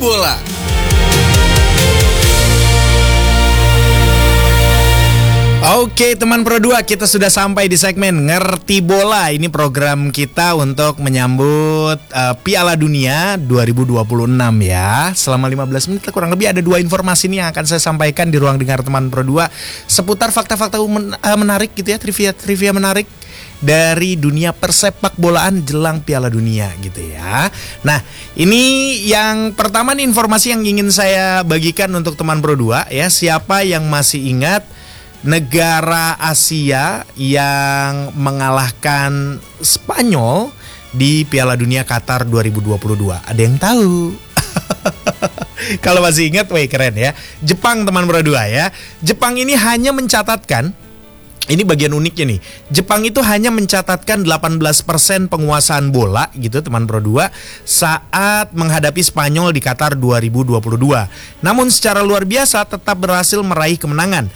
Bola. Oke teman Pro 2, kita sudah sampai di segmen Ngerti Bola. Ini program kita untuk menyambut Piala Dunia 2026 ya. Selama 15 menit kurang lebih ada 2 informasi nih yang akan saya sampaikan di ruang dengar teman Pro 2 seputar fakta-fakta menarik gitu ya, trivia menarik dari dunia persepak bolaan jelang Piala Dunia gitu ya. Nah, ini yang pertama nih informasi yang ingin saya bagikan untuk teman Pro 2 ya. Siapa yang masih ingat negara Asia yang mengalahkan Spanyol di Piala Dunia Qatar 2022? Ada yang tahu? Kalau masih ingat, wih keren ya. Jepang teman Pro 2 ya. Jepang ini hanya mencatatkan, ini bagian uniknya nih, Jepang itu hanya mencatatkan 18% penguasaan bola gitu teman Pro 2 saat menghadapi Spanyol di Qatar 2022. Namun secara luar biasa tetap berhasil meraih kemenangan.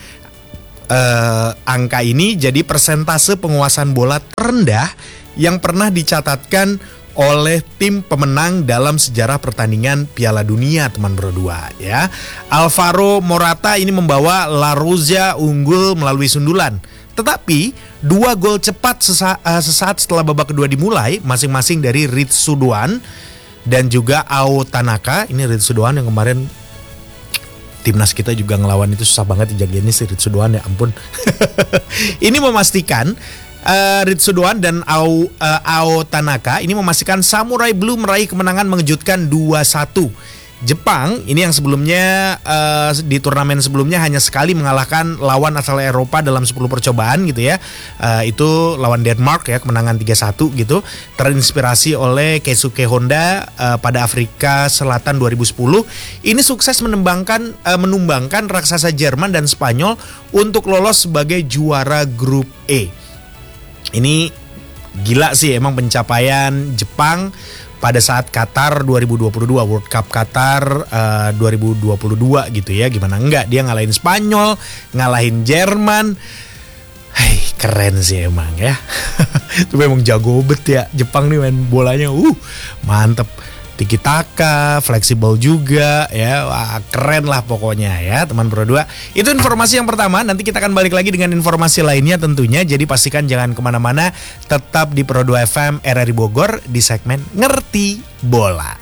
Angka ini jadi persentase penguasaan bola terendah yang pernah dicatatkan oleh tim pemenang dalam sejarah pertandingan Piala Dunia teman Pro 2 ya. Alvaro Morata ini membawa La Roja unggul melalui sundulan. Tetapi 2 gol cepat sesaat setelah babak kedua dimulai, masing-masing dari Ritsu Doan dan juga Ao Tanaka. Ini Ritsu Doan yang kemarin timnas kita juga ngelawan itu susah banget dijagainnya si Ritsu Doan, ya ampun. Ini memastikan Ritsu Doan dan Ao Tanaka ini memastikan Samurai Blue meraih kemenangan mengejutkan 2-1. Jepang ini yang sebelumnya di turnamen sebelumnya hanya sekali mengalahkan lawan asal Eropa dalam 10 percobaan gitu ya. Itu lawan Denmark ya, kemenangan 3-1 gitu. Terinspirasi oleh Keisuke Honda pada Afrika Selatan 2010. Ini sukses menumbangkan raksasa Jerman dan Spanyol untuk lolos sebagai juara grup E. Ini gila sih emang pencapaian Jepang pada saat Qatar 2022, World Cup Qatar 2022 gitu ya. Gimana enggak, dia ngalahin Spanyol, ngalahin Jerman. Hei, keren sih emang ya. Itu memang jago bet ya Jepang nih main bolanya. Mantep. Tiki taka, fleksibel juga ya. Wah, keren lah pokoknya ya teman Pro 2. Itu informasi yang pertama. Nanti kita akan balik lagi dengan informasi lainnya tentunya. Jadi pastikan jangan kemana-mana. Tetap di Pro 2 FM RRI Bogor di segmen Ngerti Bola.